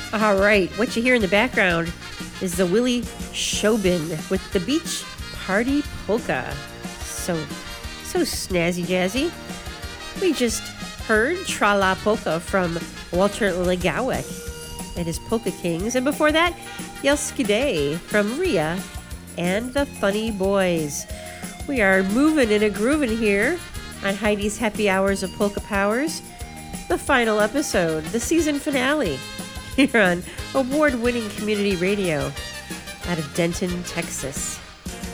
All right, what you hear in the background is the Willie Shobin with the Beach Party Polka. So snazzy jazzy. We just heard Tra La Polka from Walter Legowek and his Polka Kings. And before that, Yelski Day from Ria and the Funny Boys. We are moving and a grooving here on Heidi's Happy Hours of Polka Powers. The final episode, the season finale, here on award-winning community radio out of Denton, Texas.